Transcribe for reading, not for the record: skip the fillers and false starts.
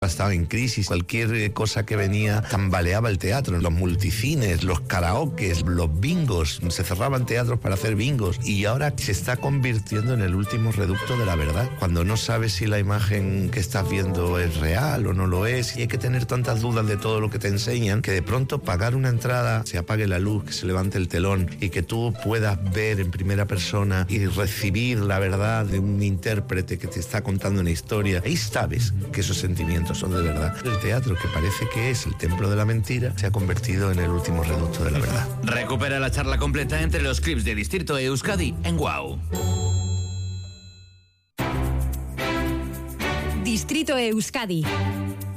Estaba en crisis, cualquier cosa que venía tambaleaba el teatro, los multicines, los karaokes, los bingos, se cerraban teatros para hacer bingos y ahora se está convirtiendo en el último reducto de la verdad, cuando no sabes si la imagen que estás viendo es real o no lo es y hay que tener tantas dudas de todo lo que te enseñan que de pronto pagar una entrada, se apague la luz, que se levante el telón y que tú puedas ver en primera persona y recibir la verdad de un intérprete que te está contando una historia, ahí sabes que esos sentimientos son de verdad. El teatro, que parece que es el templo de la mentira, se ha convertido en el último reducto de la verdad. Recupera la charla completa entre los clips de Distrito Euskadi en WOW. Distrito Euskadi